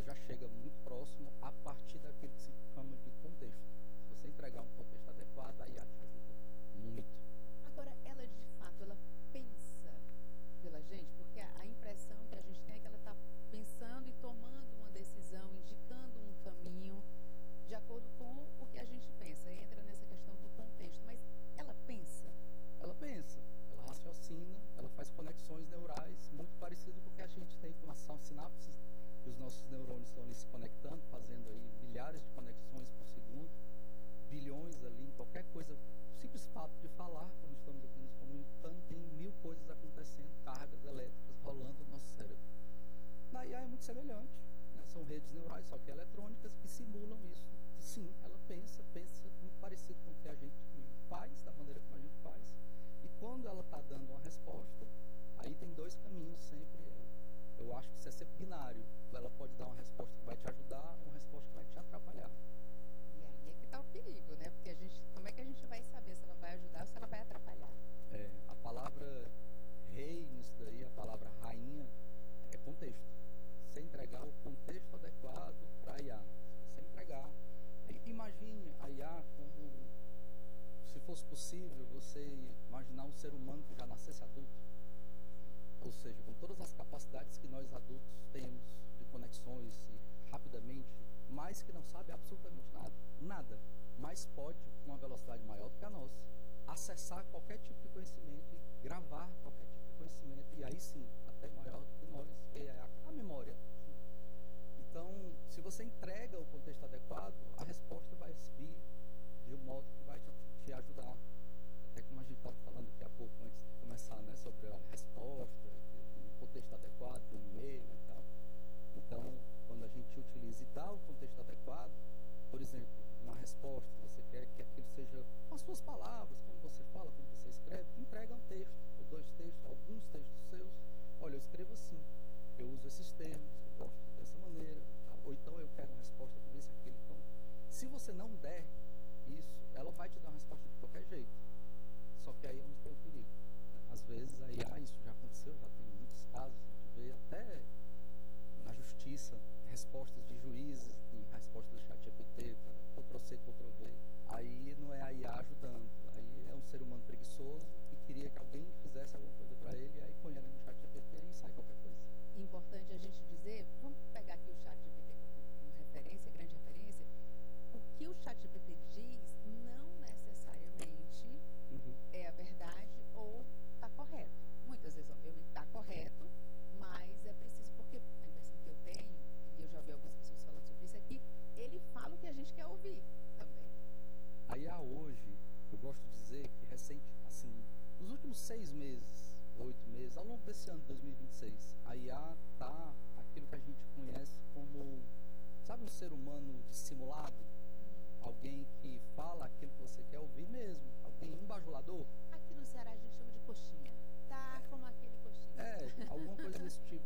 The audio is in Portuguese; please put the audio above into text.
ela já chega muito próximo a partir daquele que se chama de contexto. Se você entregar um contexto adequado, a IA te ajuda muito. Agora, ela de fato, ela pensa pela gente, porque a impressão que a gente tem é que ela está pensando e tomando uma decisão, indicando um caminho de acordo com o que a gente pensa. E entra nessa questão do contexto. Mas ela pensa? Ela pensa, ela raciocina, ela faz conexões neurais muito parecido com o que a gente tem com as sinapses, e os nossos neurônios estão ali se conectando, fazendo aí milhares de conexões por segundo, bilhões ali em qualquer coisa. O simples fato de falar, como estamos aqui nos comunicando, tem 1000 coisas acontecendo, cargas elétricas rolando no nosso cérebro. Na IA é muito semelhante, né? São redes neurais, só que eletrônicas, que simulam isso. E, sim, ela pensa muito parecido com o que a gente faz, da maneira como a gente faz. E quando ela está dando uma resposta, aí tem dois caminhos sempre. Eu acho que isso é sempre binário. Ela pode dar uma resposta que vai te ajudar, uma resposta que vai te atrapalhar. E aí é que está o perigo, né? Porque como é que a gente vai saber se ela vai ajudar ou se ela vai atrapalhar? A palavra rei nisso daí, a palavra rainha, é contexto. Você entregar o contexto adequado para a IA. Se você entregar, imagine a IA como, se fosse possível, você imaginar um ser humano que já nascesse adulto. Ou seja, com todas as capacidades que nós adultos temos de conexões e rapidamente, mas que não sabe absolutamente nada, mas pode, com uma velocidade maior do que a nossa, acessar qualquer tipo de conhecimento e gravar qualquer tipo de conhecimento, e aí sim, até maior do que nós, que é a memória. Então, se você entrega o contexto adequado, a resposta vai vir de um modo que vai te ajudar. Até como a gente estava falando daqui a pouco, antes de começar, né, sobre a resposta, o contexto adequado, de um e-mail e tal. Então, quando a gente utiliza e dá o contexto adequado, por exemplo, uma resposta, você quer que aquilo seja com as suas palavras, como você fala, como você escreve, entrega um texto, ou 2 textos, alguns textos seus. Olha, eu escrevo assim, eu uso esses termos, eu gosto dessa maneira, ou então eu quero uma resposta com isso, aquilo. Então, se você não der isso, ela vai te dar uma resposta de qualquer jeito. Só que aí é onde tem o perigo, né? Às vezes a IA, isso já aconteceu, já tem muitos casos, a gente vê até na justiça, respostas de juízes, respostas do ChatGPT, Ctrl+C, Ctrl+V. Aí não é a IA ajudando, aí é um ser humano preguiçoso que queria que alguém fizesse alguma coisa para ele, e aí põe ela no ChatGPT e sai qualquer coisa. Importante a gente dizer, vamos pegar aqui o ChatGPT como referência, grande referência, o que o ChatGPT diz não necessariamente é a verdade ou está correto. Muitas vezes, obviamente, está correto, mas é preciso, porque a impressão que eu tenho, e eu já ouvi algumas pessoas falando sobre isso, é que ele fala o que a gente quer ouvir também. A IA hoje, eu gosto de dizer que recente, assim, nos últimos 6 meses, 8 meses, ao longo desse ano de 2026, a IA está aquilo que a gente conhece como, sabe, um ser humano dissimulado? Alguém que fala aquilo que você quer ouvir mesmo, alguém, um bajulador. Aqui no Ceará a gente chama de coxinha, tá como aquele coxinha. Alguma coisa desse tipo.